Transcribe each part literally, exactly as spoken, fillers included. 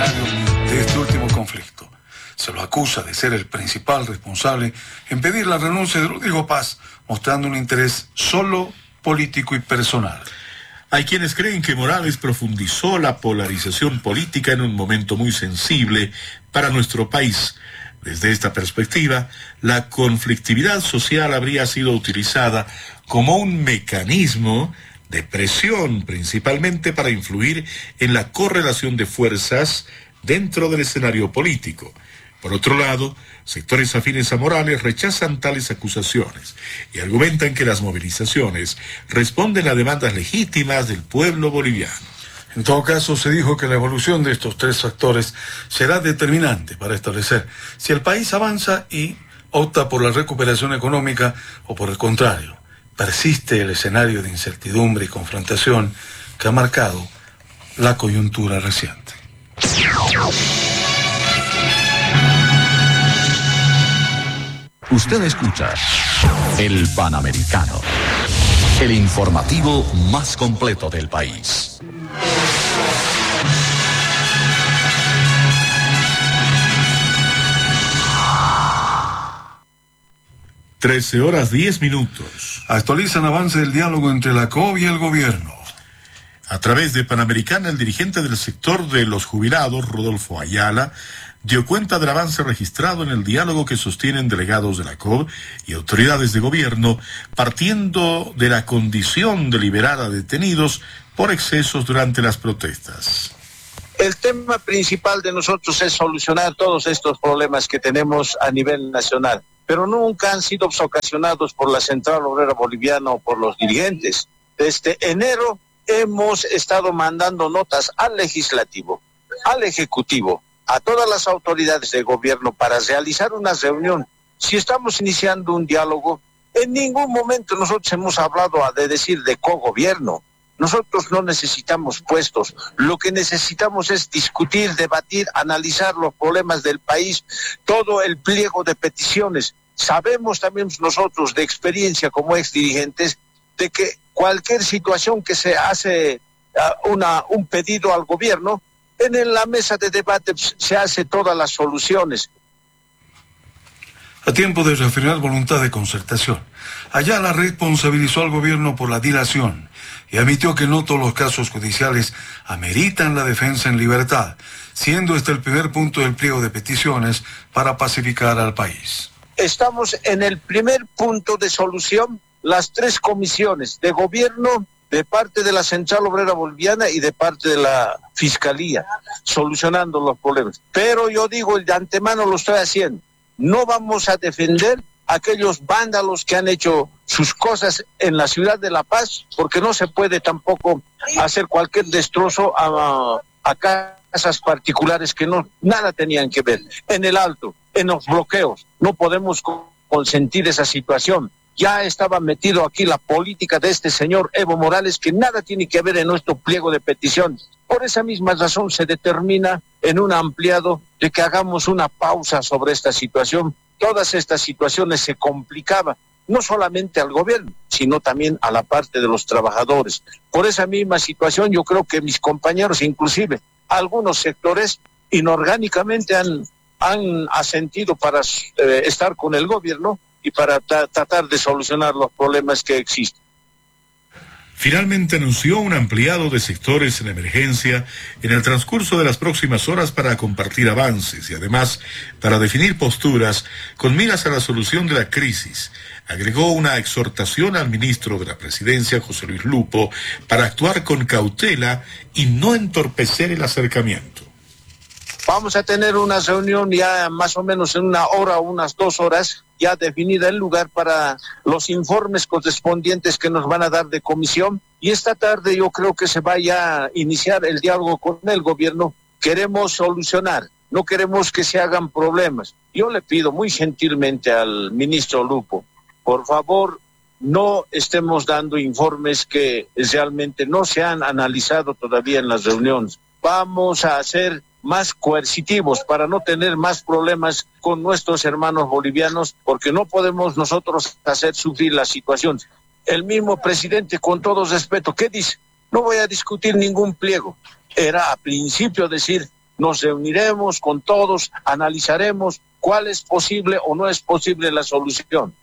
escenario de este último conflicto. Se lo acusa de ser el principal responsable en pedir la renuncia de Rodrigo Paz, mostrando un interés solo político y personal. Hay quienes creen que Morales profundizó la polarización política en un momento muy sensible para nuestro país. Desde esta perspectiva, la conflictividad social habría sido utilizada como un mecanismo de presión, principalmente para influir en la correlación de fuerzas dentro del escenario político. Por otro lado, sectores afines a Morales rechazan tales acusaciones y argumentan que las movilizaciones responden a demandas legítimas del pueblo boliviano. En todo caso, se dijo que la evolución de estos tres factores será determinante para establecer si el país avanza y opta por la recuperación económica o, por el contrario, persiste el escenario de incertidumbre y confrontación que ha marcado la coyuntura reciente. Usted escucha El Panamericano, el informativo más completo del país. trece horas diez minutos. Actualizan avance del diálogo entre la C O B y el gobierno. A través de Panamericana, el dirigente del sector de los jubilados, Rodolfo Ayala, dio cuenta del avance registrado en el diálogo que sostienen delegados de la C O B y autoridades de gobierno, partiendo de la condición de liberar a detenidos por excesos durante las protestas. El tema principal de nosotros es solucionar todos estos problemas que tenemos a nivel nacional, pero nunca han sido ocasionados por la Central Obrera Boliviana o por los dirigentes. Desde enero hemos estado mandando notas al legislativo, al ejecutivo, a todas las autoridades de gobierno para realizar una reunión. Si estamos iniciando un diálogo, en ningún momento nosotros hemos hablado de decir de cogobierno. Nosotros no necesitamos puestos, lo que necesitamos es discutir, debatir, analizar los problemas del país, todo el pliego de peticiones. Sabemos también nosotros de experiencia como ex dirigentes de que cualquier situación que se hace uh, una, un pedido al gobierno, en la mesa de debate se hace todas las soluciones. A tiempo de reafirmar voluntad de concertación, Ayala responsabilizó al gobierno por la dilación y admitió que no todos los casos judiciales ameritan la defensa en libertad, siendo este el primer punto del pliego de peticiones para pacificar al país. Estamos en el primer punto de solución, las tres comisiones de gobierno, de parte de la Central Obrera Boliviana y de parte de la Fiscalía, solucionando los problemas. Pero yo digo, de antemano lo estoy haciendo, no vamos a defender a aquellos vándalos que han hecho sus cosas en la ciudad de La Paz, porque no se puede tampoco hacer cualquier destrozo a, a casas particulares que no nada tenían que ver. En el Alto, en los bloqueos, no podemos consentir esa situación. Ya estaba metido aquí la política de este señor Evo Morales, que nada tiene que ver en nuestro pliego de peticiones. Por esa misma razón se determina en un ampliado de que hagamos una pausa sobre esta situación. Todas estas situaciones se complicaban, no solamente al gobierno, sino también a la parte de los trabajadores. Por esa misma situación yo creo que mis compañeros, inclusive algunos sectores, inorgánicamente han, han asentido para eh, estar con el gobierno y para tra- tratar de solucionar los problemas que existen. Finalmente anunció un ampliado de sectores en emergencia en el transcurso de las próximas horas para compartir avances y además para definir posturas con miras a la solución de la crisis. Agregó una exhortación al ministro de la Presidencia, José Luis Lupo, para actuar con cautela y no entorpecer el acercamiento. Vamos a tener una reunión ya más o menos en una hora o unas dos horas, ya definida el lugar para los informes correspondientes que nos van a dar de comisión. Y esta tarde yo creo que se vaya a iniciar el diálogo con el gobierno. Queremos solucionar, no queremos que se hagan problemas. Yo le pido muy gentilmente al ministro Lupo, por favor, no estemos dando informes que realmente no se han analizado todavía en las reuniones. Vamos a hacer más coercitivos para no tener más problemas con nuestros hermanos bolivianos, porque no podemos nosotros hacer sufrir la situación. El mismo presidente, con todo respeto, ¿qué dice? No voy a discutir ningún pliego. Era a principio decir, nos reuniremos con todos, analizaremos cuál es posible o no es posible la solución.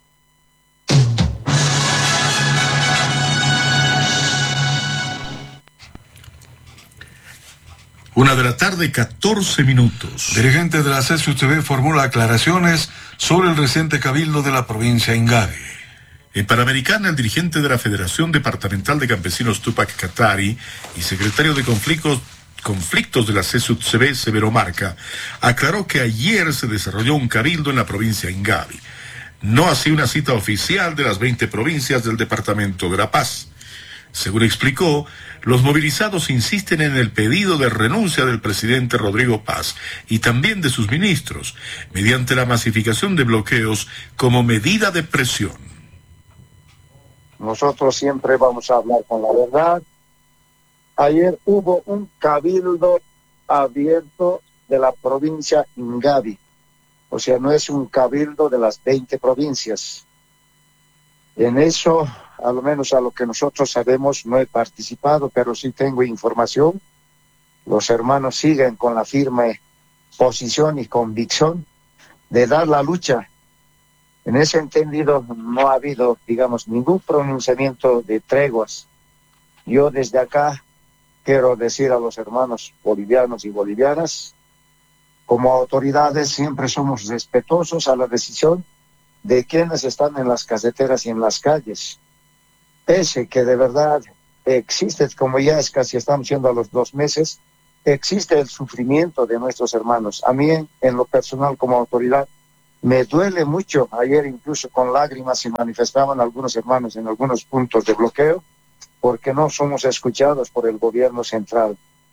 Una de la tarde, catorce minutos. Dirigente de la C S U C B formula aclaraciones sobre el reciente cabildo de la provincia de Ingavi. En Panamericana, el dirigente de la Federación Departamental de Campesinos Tupac Katari y secretario de conflictos, conflictos de la C S U C B, Severo Marca, aclaró que ayer se desarrolló un cabildo en la provincia de Ingavi. No así una cita oficial de las veinte provincias del Departamento de La Paz. Según explicó, los movilizados insisten en el pedido de renuncia del presidente Rodrigo Paz y también de sus ministros, mediante la masificación de bloqueos como medida de presión. Nosotros siempre vamos a hablar con la verdad. Ayer hubo un cabildo abierto de la provincia Ingavi, o sea, no es un cabildo de las veinte provincias. En eso, a lo menos a lo que nosotros sabemos, no he participado, pero sí tengo información. Los hermanos siguen con la firme posición y convicción de dar la lucha. En ese entendido no ha habido, digamos, ningún pronunciamiento de treguas. Yo desde acá quiero decir a los hermanos bolivianos y bolivianas, como autoridades siempre somos respetuosos a la decisión de quienes están en las caseteras y en las calles. Pese que de verdad existe, como ya es casi estamos yendo a los dos meses, existe el sufrimiento de nuestros hermanos. A mí, en lo personal, como autoridad, me duele mucho. Ayer incluso con lágrimas se manifestaban algunos hermanos en algunos puntos de bloqueo, porque no somos escuchados por el gobierno central.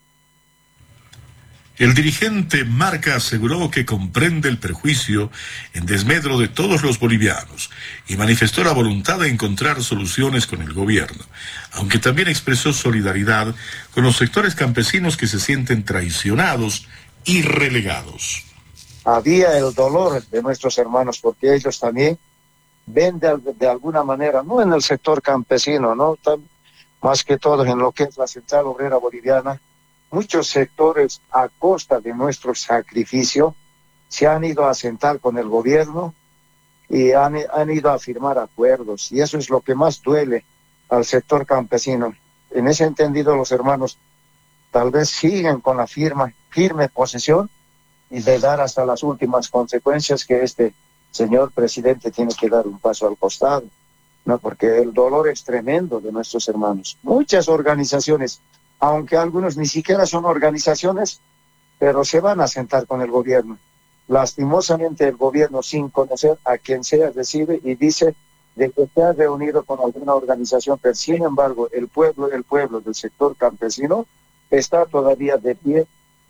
El dirigente Marca aseguró que comprende el perjuicio en desmedro de todos los bolivianos y manifestó la voluntad de encontrar soluciones con el gobierno, aunque también expresó solidaridad con los sectores campesinos que se sienten traicionados y relegados. Había el dolor de nuestros hermanos porque ellos también ven de, de alguna manera, no en el sector campesino, no Tan, más que todo en lo que es la Central Obrera Boliviana, muchos sectores a costa de nuestro sacrificio se han ido a sentar con el gobierno y han, han ido a firmar acuerdos, y eso es lo que más duele al sector campesino. En ese entendido, los hermanos tal vez siguen con la firma, firme posesión y de dar hasta las últimas consecuencias que este señor presidente tiene que dar un paso al costado, ¿no? Porque el dolor es tremendo de nuestros hermanos. Muchas organizaciones, aunque algunos ni siquiera son organizaciones, pero se van a sentar con el gobierno. Lastimosamente el gobierno, sin conocer a quien sea, recibe y dice de que se ha reunido con alguna organización, pero sin embargo el pueblo, el pueblo del sector campesino está todavía de pie.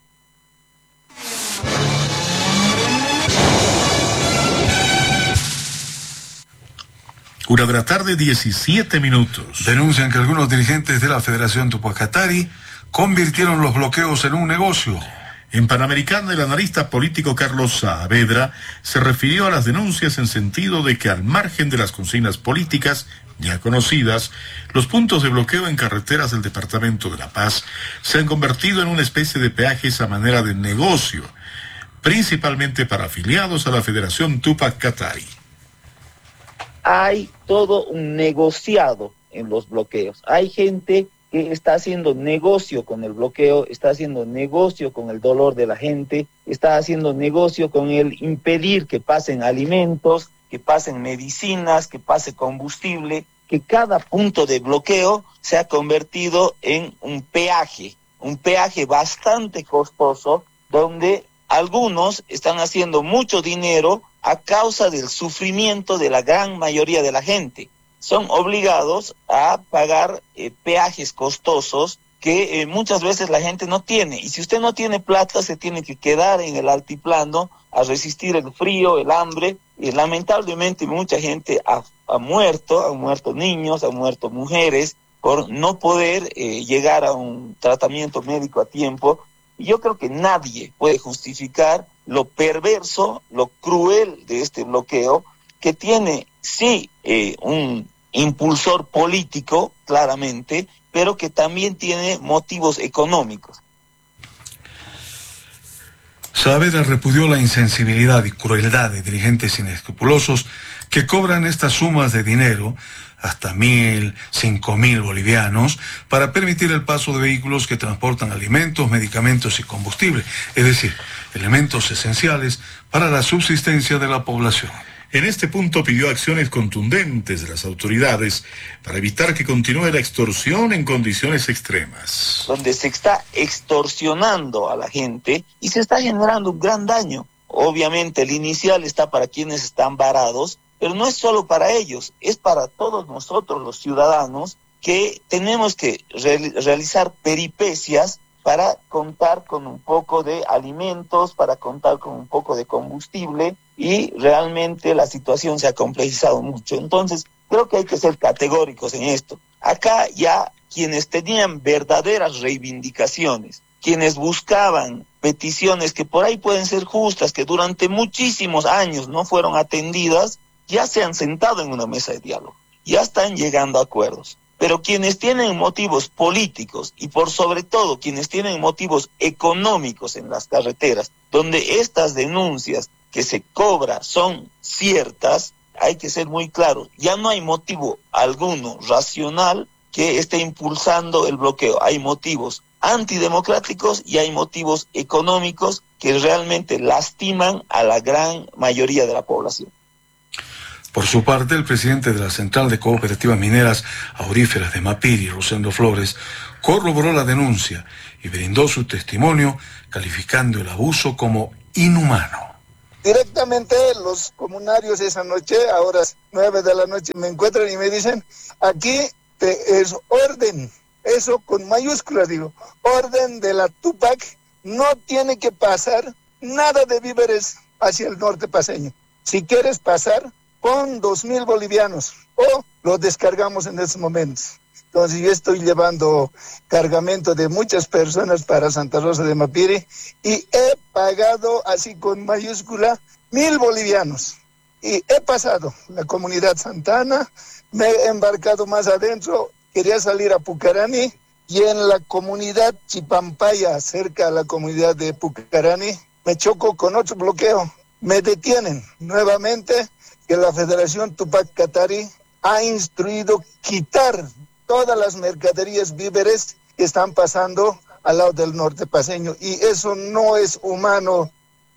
Una de la tarde, diecisiete minutos. Denuncian que algunos dirigentes de la Federación Tupac Katari convirtieron los bloqueos en un negocio. En Panamericana, el analista político Carlos Saavedra se refirió a las denuncias en sentido de que al margen de las consignas políticas ya conocidas, los puntos de bloqueo en carreteras del Departamento de La Paz se han convertido en una especie de peajes a manera de negocio, principalmente para afiliados a la Federación Tupac Katari. Hay todo un negociado en los bloqueos. Hay gente que está haciendo negocio con el bloqueo, está haciendo negocio con el dolor de la gente, está haciendo negocio con el impedir que pasen alimentos, que pasen medicinas, que pase combustible, que cada punto de bloqueo se ha convertido en un peaje, un peaje bastante costoso, donde algunos están haciendo mucho dinero a causa del sufrimiento de la gran mayoría de la gente. Son obligados a pagar eh, peajes costosos que eh, muchas veces la gente no tiene. Y si usted no tiene plata, se tiene que quedar en el altiplano a resistir el frío, el hambre. Y lamentablemente mucha gente ha, ha muerto, han muerto niños, han muerto mujeres, por no poder eh, llegar a un tratamiento médico a tiempo. Y yo creo que nadie puede justificar lo perverso, lo cruel de este bloqueo, que tiene, sí, eh, un impulsor político, claramente, pero que también tiene motivos económicos. Saavedra repudió la insensibilidad y crueldad de dirigentes inescrupulosos que cobran estas sumas de dinero, hasta mil, cinco mil bolivianos, para permitir el paso de vehículos que transportan alimentos, medicamentos y combustible, es decir, elementos esenciales para la subsistencia de la población. En este punto pidió acciones contundentes de las autoridades para evitar que continúe la extorsión en condiciones extremas. Donde se está extorsionando a la gente y se está generando un gran daño. Obviamente el inicial está para quienes están varados, pero no es solo para ellos, es para todos nosotros los ciudadanos que tenemos que re- realizar peripecias para contar con un poco de alimentos, para contar con un poco de combustible, y realmente la situación se ha complejizado mucho. Entonces, creo que hay que ser categóricos en esto. Acá ya quienes tenían verdaderas reivindicaciones, quienes buscaban peticiones que por ahí pueden ser justas, que durante muchísimos años no fueron atendidas, ya se han sentado en una mesa de diálogo, ya están llegando a acuerdos. Pero quienes tienen motivos políticos y por sobre todo quienes tienen motivos económicos en las carreteras, donde estas denuncias que se cobra son ciertas, hay que ser muy claros, ya no hay motivo alguno racional que esté impulsando el bloqueo. Hay motivos antidemocráticos y hay motivos económicos que realmente lastiman a la gran mayoría de la población. Por su parte, el presidente de la Central de Cooperativas Mineras Auríferas de Mapiri, Rosendo Flores, corroboró la denuncia y brindó su testimonio calificando el abuso como inhumano. Directamente los comunarios esa noche, a horas nueve de la noche, me encuentran y me dicen, aquí te es orden, eso con mayúsculas digo, orden de la Tupac, no tiene que pasar nada de víveres hacia el norte paseño. Si quieres pasar, pon dos mil bolivianos o lo descargamos en estos momentos. Entonces yo estoy llevando cargamento de muchas personas para Santa Rosa de Mapiri y he pagado así con mayúscula mil bolivianos. Y he pasado la comunidad Santana, me he embarcado más adentro, quería salir a Pucarani y en la comunidad Chipampaya, cerca a la comunidad de Pucarani, me choco con otro bloqueo. Me detienen nuevamente que la Federación Tupac Katari ha instruido quitar todas las mercaderías víveres que están pasando al lado del norte paseño y eso no es humano.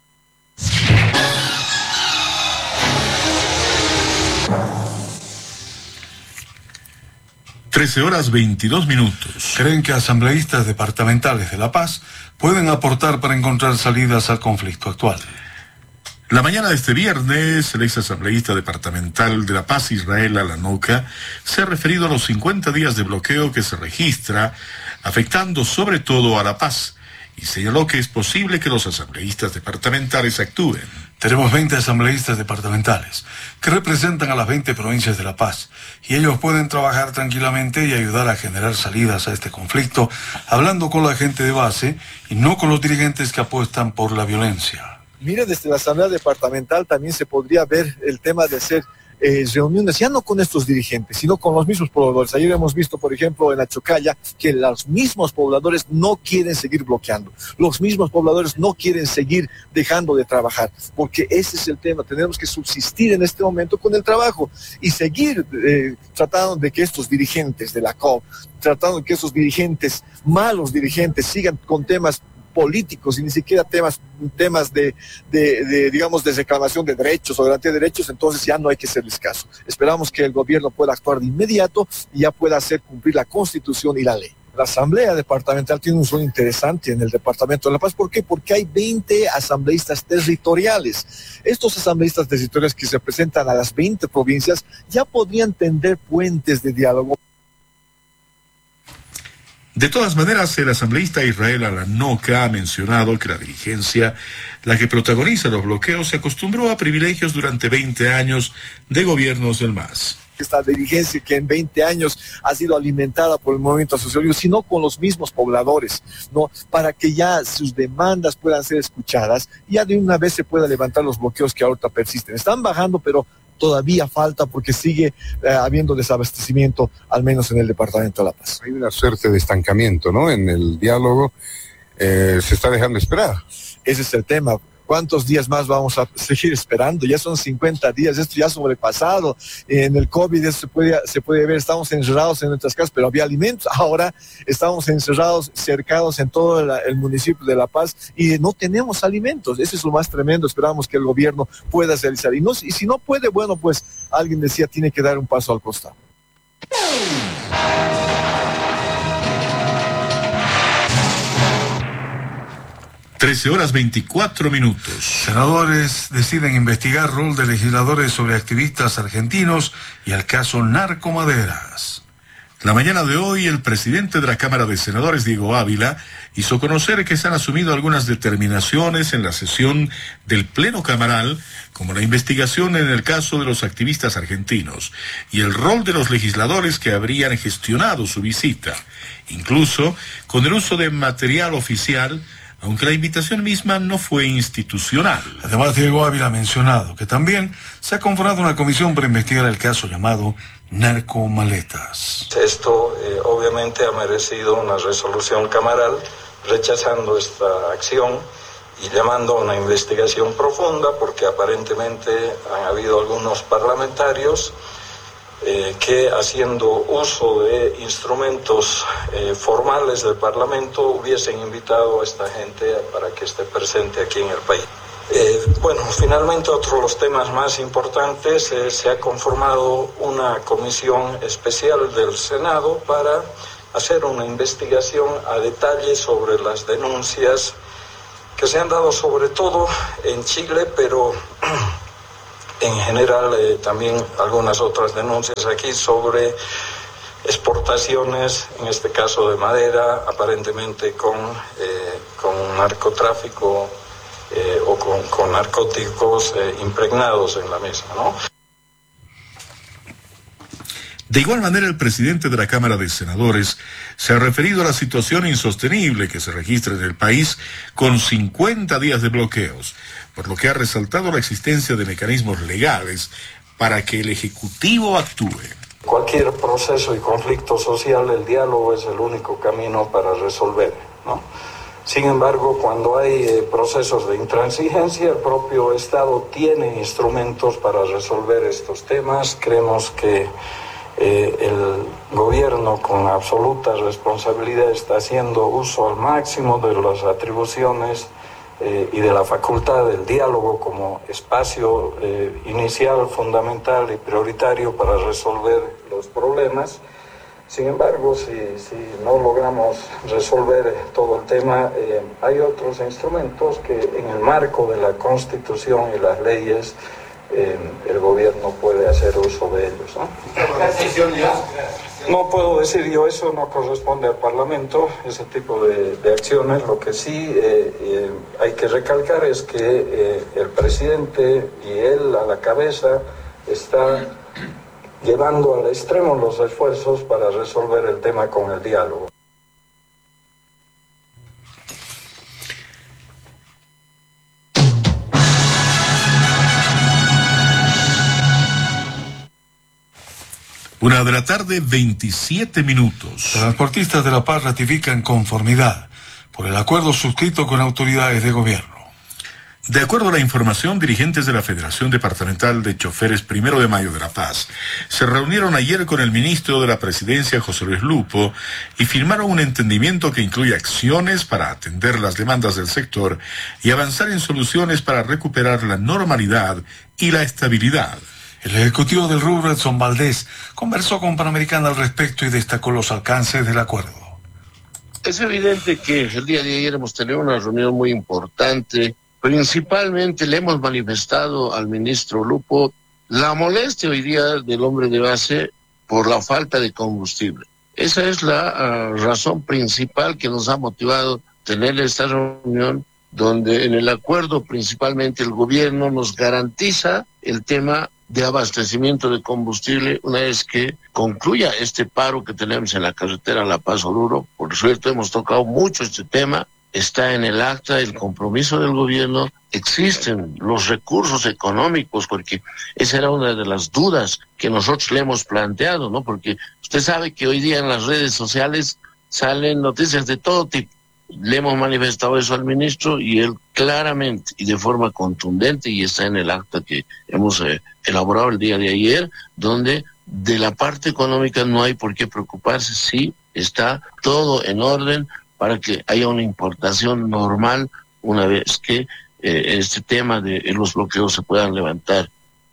trece horas veintidós minutos. Creen que asambleístas departamentales de La Paz pueden aportar para encontrar salidas al conflicto actual. La mañana de este viernes, el ex asambleísta departamental de La Paz, Israel Alanoca, se ha referido a los cincuenta días de bloqueo que se registra, afectando sobre todo a La Paz, y señaló que es posible que los asambleístas departamentales actúen. Tenemos veinte asambleístas departamentales que representan a las veinte provincias de La Paz, y ellos pueden trabajar tranquilamente y ayudar a generar salidas a este conflicto, hablando con la gente de base y no con los dirigentes que apuestan por la violencia. Mire, desde la Asamblea Departamental también se podría ver el tema de hacer eh, reuniones, ya no con estos dirigentes, sino con los mismos pobladores. Ayer hemos visto, por ejemplo, en la Chocalla, que los mismos pobladores no quieren seguir bloqueando. Los mismos pobladores no quieren seguir dejando de trabajar, porque ese es el tema. Tenemos que subsistir en este momento con el trabajo y seguir eh, tratando de que estos dirigentes de la C O P, tratando de que estos dirigentes, malos dirigentes, sigan con temas políticos y ni siquiera temas temas de, de, de, digamos, de reclamación de derechos o garantía de derechos, entonces ya no hay que hacerles caso. Esperamos que el gobierno pueda actuar de inmediato y ya pueda hacer cumplir la Constitución y la ley. La Asamblea Departamental tiene un rol interesante en el Departamento de La Paz. ¿Por qué? Porque hay veinte asambleístas territoriales. Estos asambleístas territoriales que representan a las veinte provincias ya podrían tender puentes de diálogo. De todas maneras, el asambleísta Israel Alanoca ha mencionado que la dirigencia, la que protagoniza los bloqueos, se acostumbró a privilegios durante veinte años de gobiernos del M A S. Esta dirigencia que en veinte años ha sido alimentada por el movimiento asociativo, sino con los mismos pobladores, ¿no? Para que ya sus demandas puedan ser escuchadas y ya de una vez se pueda levantar los bloqueos que ahorita persisten. Están bajando, pero todavía falta porque sigue eh, habiendo desabastecimiento, al menos en el Departamento de La Paz. Hay una suerte de estancamiento, ¿no? En el diálogo eh, se está dejando esperar. Ese es el tema. ¿Cuántos días más vamos a seguir esperando? Ya son cincuenta días, esto ya ha sobrepasado. En el COVID eso se puede, se puede ver, estamos encerrados en nuestras casas, pero había alimentos. Ahora estamos encerrados, cercados en todo el, el municipio de La Paz y no tenemos alimentos. Eso es lo más tremendo. Esperamos que el gobierno pueda realizar. Y, no, y si no puede, bueno, pues alguien decía, tiene que dar un paso al costado. trece horas veinticuatro minutos. Senadores deciden investigar rol de legisladores sobre activistas argentinos y el caso Narcomaderas. La mañana de hoy, el presidente de la Cámara de Senadores, Diego Ávila, hizo conocer que se han asumido algunas determinaciones en la sesión del Pleno Camaral, como la investigación en el caso de los activistas argentinos y el rol de los legisladores que habrían gestionado su visita, incluso con el uso de material oficial, aunque la invitación misma no fue institucional. Además, Diego Ávila ha mencionado que también se ha conformado una comisión para investigar el caso llamado Narcomaletas. Esto eh, obviamente ha merecido una resolución camaral rechazando esta acción y llamando a una investigación profunda, porque aparentemente han habido algunos parlamentarios Eh, que haciendo uso de instrumentos eh, formales del Parlamento hubiesen invitado a esta gente para que esté presente aquí en el país. Eh, bueno, finalmente otro de los temas más importantes, eh, se ha conformado una comisión especial del Senado para hacer una investigación a detalle sobre las denuncias que se han dado sobre todo en Chile, pero en general eh, también algunas otras denuncias aquí sobre exportaciones, en este caso de madera, aparentemente con, eh, con narcotráfico eh, o con, con narcóticos eh, impregnados en la misma, ¿no? De igual manera, el presidente de la Cámara de Senadores se ha referido a la situación insostenible que se registra en el país con cincuenta días de bloqueos, por lo que ha resaltado la existencia de mecanismos legales para que el Ejecutivo actúe. Cualquier proceso y conflicto social, el diálogo es el único camino para resolver, ¿no? Sin embargo, cuando hay eh, procesos de intransigencia, el propio Estado tiene instrumentos para resolver estos temas. Creemos que Eh, el gobierno con absoluta responsabilidad está haciendo uso al máximo de las atribuciones eh, y de la facultad del diálogo como espacio eh, inicial, fundamental y prioritario para resolver los problemas. Sin embargo, si, si no logramos resolver todo el tema, eh, hay otros instrumentos que en el marco de la Constitución y las leyes Eh, el gobierno puede hacer uso de ellos, ¿no? No puedo decir yo, eso no corresponde al Parlamento, ese tipo de, de acciones. Lo que sí eh, eh, hay que recalcar es que eh, el presidente y él a la cabeza está llevando al extremo los esfuerzos para resolver el tema con el diálogo. Una de la tarde, veintisiete minutos. Transportistas de La Paz ratifican conformidad por el acuerdo suscrito con autoridades de gobierno. De acuerdo a la información, dirigentes de la Federación Departamental de Choferes Primero de Mayo de La Paz se reunieron ayer con el ministro de la Presidencia, José Luis Lupo, y firmaron un entendimiento que incluye acciones para atender las demandas del sector y avanzar en soluciones para recuperar la normalidad y la estabilidad. El ejecutivo del rubro, Edson Valdés, conversó con Panamericana al respecto y destacó los alcances del acuerdo. Es evidente que el día de ayer hemos tenido una reunión muy importante. Principalmente le hemos manifestado al ministro Lupo la molestia hoy día del hombre de base por la falta de combustible. Esa es la uh, razón principal que nos ha motivado tener esta reunión, donde en el acuerdo principalmente el gobierno nos garantiza el tema de abastecimiento de combustible una vez que concluya este paro que tenemos en la carretera La Paz-Oruro. Por cierto, hemos tocado mucho este tema, está en el acta el compromiso del gobierno, existen los recursos económicos, porque esa era una de las dudas que nosotros le hemos planteado, ¿no? Porque usted sabe que hoy día en las redes sociales salen noticias de todo tipo, le hemos manifestado eso al ministro y él claramente y de forma contundente, y está en el acta que hemos eh, elaborado el día de ayer, donde de la parte económica no hay por qué preocuparse, sí está todo en orden para que haya una importación normal una vez que eh, este tema de los bloqueos se puedan levantar.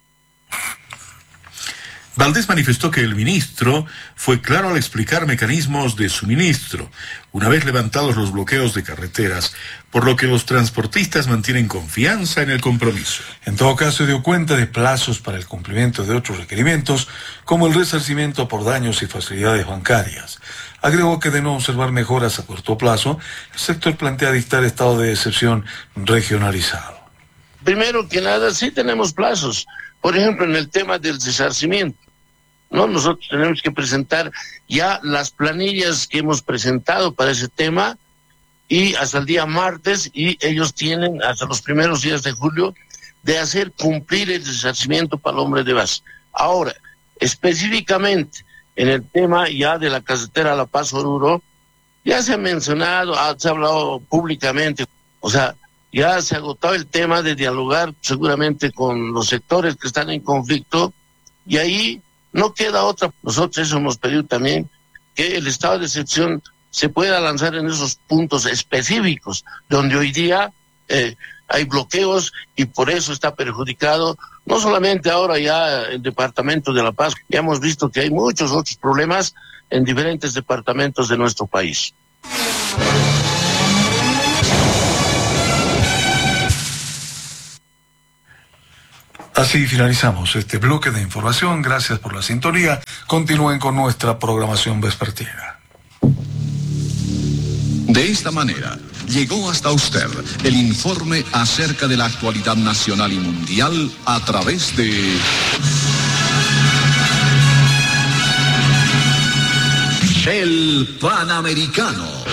Valdés manifestó que el ministro fue claro al explicar mecanismos de suministro, una vez levantados los bloqueos de carreteras, por lo que los transportistas mantienen confianza en el compromiso. En todo caso, dio cuenta de plazos para el cumplimiento de otros requerimientos, como el resarcimiento por daños y facilidades bancarias. Agregó que de no observar mejoras a corto plazo, el sector plantea dictar estado de excepción regionalizado. Primero que nada, sí tenemos plazos. Por ejemplo, en el tema del resarcimiento, ¿no? Nosotros tenemos que presentar ya las planillas que hemos presentado para ese tema y hasta el día martes, y ellos tienen hasta los primeros días de julio de hacer cumplir el resarcimiento para el hombre de base. Ahora, específicamente en el tema ya de la carretera La Paz-Oruro, ya se ha mencionado, se ha hablado públicamente, o sea, ya se ha agotado el tema de dialogar seguramente con los sectores que están en conflicto, y ahí no queda otra. Nosotros eso hemos pedido también, que el estado de excepción se pueda lanzar en esos puntos específicos, donde hoy día eh, hay bloqueos y por eso está perjudicado, no solamente ahora ya el departamento de La Paz, ya hemos visto que hay muchos otros problemas en diferentes departamentos de nuestro país. Así finalizamos este bloque de información. Gracias por la sintonía. Continúen con nuestra programación vespertina. De esta manera, llegó hasta usted el informe acerca de la actualidad nacional y mundial a través de El Panamericano.